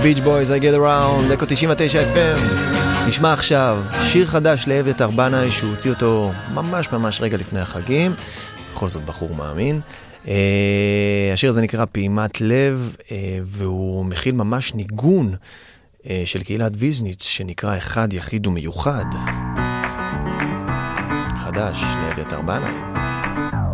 Beach Boys, I Get Around, דקו 99 FM. נשמע עכשיו שיר חדש לאביתר בנאי, שהוא הוציא אותו ממש רגע לפני החגים, בכל זאת בחור מאמין. השיר הזה נקרא פעימת לב, והוא מכיל ממש ניגון של קהילת ויז'ניץ, שנקרא אחד יחיד ומיוחד. חדש לאביתר בנאי.